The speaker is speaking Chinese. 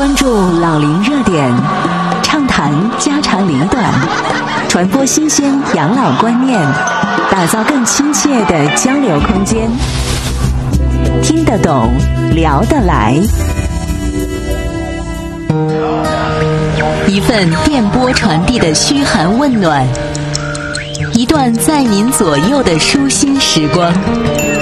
关注老龄热点，畅谈家长里短，传播新鲜养老观念，打造更亲切的交流空间。听得懂，聊得来。一份电波传递的嘘寒问暖，一段在您左右的舒心时光。